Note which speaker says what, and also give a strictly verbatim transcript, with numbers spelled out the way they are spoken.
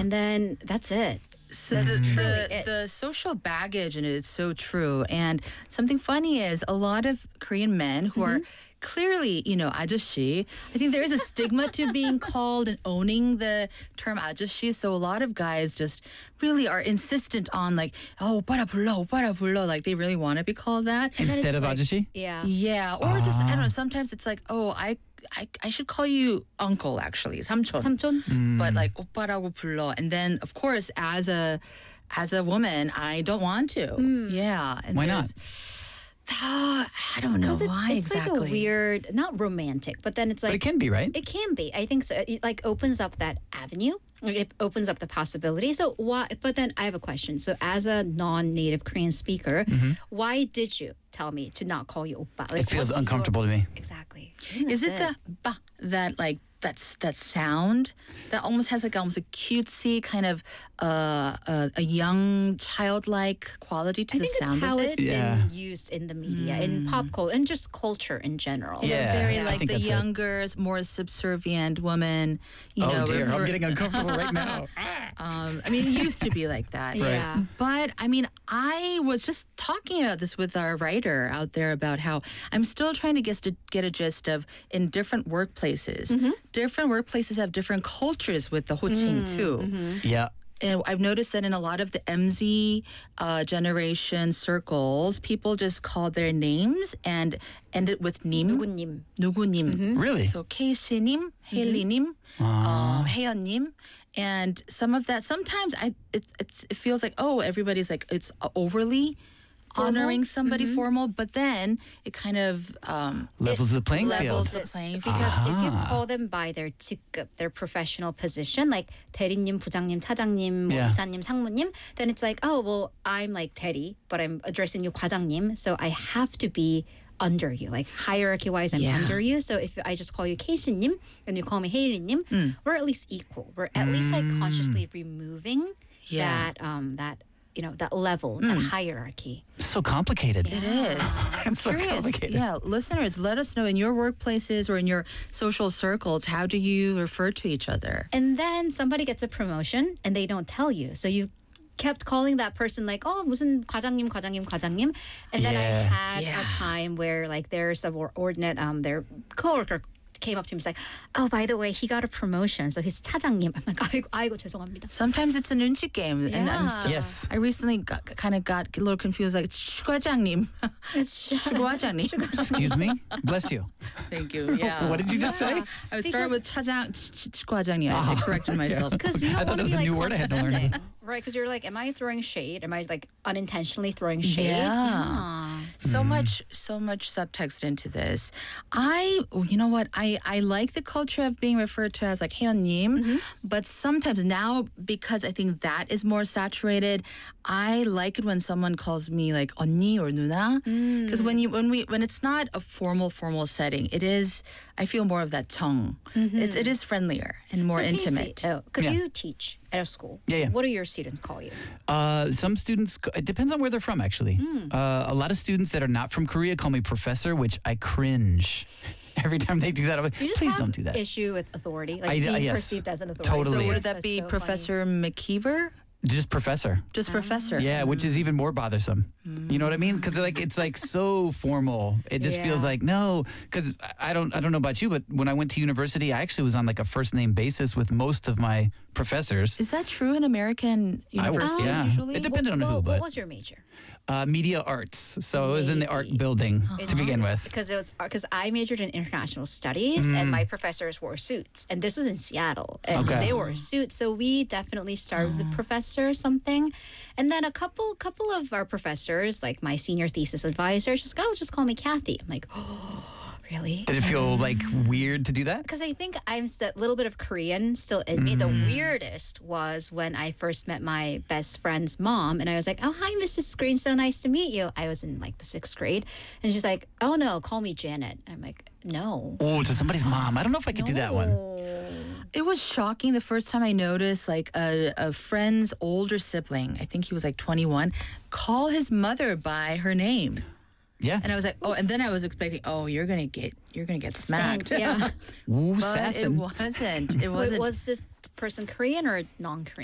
Speaker 1: And then that's it.
Speaker 2: So
Speaker 1: That's
Speaker 2: the,
Speaker 1: truly
Speaker 2: the,
Speaker 1: it.
Speaker 2: the social baggage in it is so true. And something funny is a lot of Korean men who are clearly, you know, 아저씨. I think there is a stigma to being called and owning the term 아저씨. So a lot of guys just really are insistent on like, oh, 오빠라 불러, 오빠라 불러. Like they really want to be called that.
Speaker 3: Instead of
Speaker 1: like-
Speaker 3: 아저씨?
Speaker 1: Yeah.
Speaker 2: Yeah. Or just, I don't know, sometimes it's like, oh, I I, I should call you uncle actually, 삼촌.
Speaker 1: 삼촌?
Speaker 2: But like 오빠라고 불러. And then of course as a as a woman, I don't want to. Yeah. And
Speaker 3: Why not?
Speaker 2: there's- Uh, I don't know
Speaker 1: Because it's,
Speaker 2: why
Speaker 1: it's
Speaker 2: exactly.
Speaker 1: like a weird, not romantic, but then it's
Speaker 3: But
Speaker 1: like
Speaker 3: it can be, right?
Speaker 1: It can be. I think so. It like opens up that avenue. Like, it opens up the possibility. So why? But then I have a question. So as a non-native Korean speaker, why did you tell me to not call you oppa? Like,
Speaker 3: It feels
Speaker 1: what's your-
Speaker 3: uncomfortable to me.
Speaker 1: Exactly.
Speaker 2: Is it
Speaker 1: That's
Speaker 2: the ba that like that's that sound that almost has like almost a cutesy kind of uh, uh, a young childlike quality to
Speaker 1: I
Speaker 2: the
Speaker 1: think it's
Speaker 2: sound
Speaker 1: how
Speaker 2: of
Speaker 1: it's
Speaker 2: it?
Speaker 3: Yeah.
Speaker 1: been used in the media, in pop culture, and just culture in general.
Speaker 3: Yeah.
Speaker 2: Very
Speaker 3: I
Speaker 2: like
Speaker 3: think
Speaker 2: the
Speaker 3: that's it.
Speaker 2: younger, more subservient woman. You
Speaker 3: Oh
Speaker 2: know,
Speaker 3: dear, I'm
Speaker 2: rever-
Speaker 3: getting uncomfortable right now.
Speaker 2: Um, I mean, it used to be like that.
Speaker 1: Yeah.
Speaker 2: But I mean, I was just talking about this with our writer out there about how I'm still trying to get to get a gist of in different workplaces. Different workplaces have different cultures with the 호칭 too.
Speaker 3: Yeah.
Speaker 2: And I've noticed that in a lot of the M Z uh, generation circles, people just call their names and end it with 님,
Speaker 1: 누구님.
Speaker 2: 누구님.
Speaker 3: Really?
Speaker 2: So 케이씨님, 헤일리님, um, 혜연님, and some of that. Sometimes I it, it it feels like oh everybody's like it's overly honoring somebody formal, but then it kind of um,
Speaker 3: Levels the playing
Speaker 2: levels
Speaker 3: field.
Speaker 2: the playing field.
Speaker 1: Because if you call them by their 직급, their professional position, like 대리님, 부장님, 차장님, 뭐
Speaker 3: Yeah.
Speaker 1: 이사님, 상무님, then it's like, oh, well, I'm like 대리, but I'm addressing you 과장님, so I have to be under you. Like hierarchy-wise, I'm
Speaker 2: Yeah.
Speaker 1: under you. So if I just call you 케이씨님 and you call me 혜리님, we're at least equal. We're at least like consciously removing
Speaker 2: Yeah.
Speaker 1: that um that you know that level, that hierarchy.
Speaker 3: So complicated.
Speaker 2: It is.
Speaker 3: It's so
Speaker 2: Curious.
Speaker 3: complicated.
Speaker 2: Yeah, listeners, let us know in your workplaces or in your social circles, how do you refer to each other?
Speaker 1: And then somebody gets a promotion and they don't tell you. So you kept calling that person like, oh, 무슨 과장님, 과장님, 과장님. And then I
Speaker 3: Yeah.
Speaker 1: had
Speaker 2: Yeah.
Speaker 1: a time where like their subordinate, um, their coworker came up to me and was like, oh, by the way, he got a promotion. So he's 차장님. I'm like, 아이고, 아이고 죄송합니다.
Speaker 2: Sometimes it's a 눈치 game, and I'm
Speaker 1: Yeah.
Speaker 2: still.
Speaker 3: Yes.
Speaker 2: I recently got, kind of got a little confused, like 슈과장님,
Speaker 1: It's
Speaker 2: 슈과장님.
Speaker 3: Excuse me? Bless you.
Speaker 2: Thank you. Yeah.
Speaker 3: What did you just say?
Speaker 2: I was starting with 차장, 슈과장님. I corrected myself.
Speaker 1: Because you don't
Speaker 3: I thought
Speaker 1: want
Speaker 3: that
Speaker 1: to
Speaker 3: was
Speaker 1: be
Speaker 3: a
Speaker 1: like
Speaker 3: new word I had to learn.
Speaker 1: condescending, right? Because you're like, am I throwing shade? Am I like unintentionally throwing shade?
Speaker 2: Yeah. So much, so much subtext into this. I, you know what? I, I like the culture of being referred to as like 혜연님, but sometimes now because I think that is more saturated, I like it when someone calls me like 언니 or 누나, because when you when we when it's not a formal formal setting, it is. I feel more of that tongue. It's it is friendlier and more
Speaker 1: So
Speaker 2: intimate.
Speaker 1: Casey, oh, because
Speaker 3: Yeah.
Speaker 1: you teach at a school.
Speaker 3: Yeah, yeah.
Speaker 1: What do your students call you?
Speaker 3: Uh, some students, it depends on where they're from, actually. Uh, a lot of students that are not from Korea call me professor, which I cringe. Every time they do that, I'm like,
Speaker 1: You just
Speaker 3: please
Speaker 1: have
Speaker 3: don't do that.
Speaker 1: issue with authority, like
Speaker 3: I-
Speaker 1: being
Speaker 3: uh, yes.
Speaker 1: perceived as an authority.
Speaker 3: Totally.
Speaker 2: So would
Speaker 1: That's
Speaker 2: that be
Speaker 1: so funny.
Speaker 2: Professor McKeever?
Speaker 3: Just professor.
Speaker 2: Just professor.
Speaker 3: Yeah, which is even more bothersome. You know what I mean? Because like it's like so formal. It just feels
Speaker 1: Yeah.
Speaker 3: like no. Because I don't I don't know about you, but when I went to university, I actually was on like a first name basis with most of my professors.
Speaker 2: Is that true in American
Speaker 3: I was,
Speaker 2: universities
Speaker 3: yeah.
Speaker 2: usually?
Speaker 3: It depended on
Speaker 1: well,
Speaker 3: who,
Speaker 1: what
Speaker 3: but
Speaker 1: was your major?
Speaker 3: uh, media arts. So it was in the art
Speaker 1: Maybe.
Speaker 3: building to begin with.
Speaker 1: Because it was because I majored in international studies and my professors wore suits, and this was in Seattle, and
Speaker 3: Okay.
Speaker 1: they wore suits. So we definitely started with the professor or something, and then a couple couple of our professors, like my senior thesis advisor, just go, oh, just call me Kathy. I'm like, oh, really?
Speaker 3: Did it feel like weird to do that?
Speaker 1: Because I think I'm a little bit of Korean still in me. The weirdest was when I first met my best friend's mom, and I was like, "Oh, hi, Missus Green, so nice to meet you." I was in like the sixth grade, and she's like, "Oh no, call me Janet." I'm like, "No."
Speaker 3: Oh, to somebody's mom. I don't know if I could do that one.
Speaker 2: It was shocking the first time I noticed like a, a friend's older sibling, I think he was like twenty-one, call his mother by her name.
Speaker 3: Yeah.
Speaker 2: And I was like, oh, and then I was expecting, oh, you're going to get you're going to get smacked.
Speaker 1: Yeah.
Speaker 3: Ooh,
Speaker 2: But it
Speaker 3: sassing.
Speaker 2: wasn't. It
Speaker 1: Wait,
Speaker 2: wasn't.
Speaker 1: was this person Korean or non-Korean?